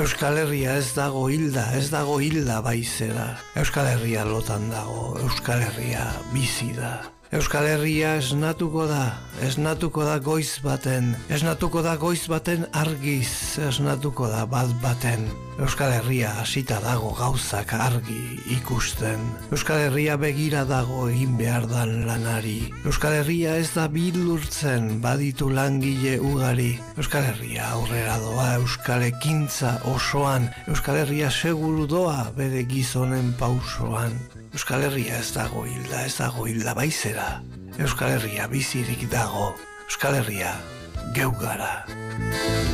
Euskal Herria ez dago hilda baizera. Euskal Herria lotan dago, Euskal Herria bizi da. Euskal Herria esnatuko da goiz baten argiz, esnatuko da bat baten. Euskal Herria hasita dago gauzak argi ikusten. Euskal Herria begira dago egin behar dan lanari. Euskal Herria ez da bildurtzen baditu langile ugari. Euskal Herria aurrera doa euskal ekintza osoan. Euskal Herria seguru doa bere gizonen pausoan. Euskal Herria ez dago hilda baizera. Euskal Herria bizirik dago. Euskal Herria geu gara.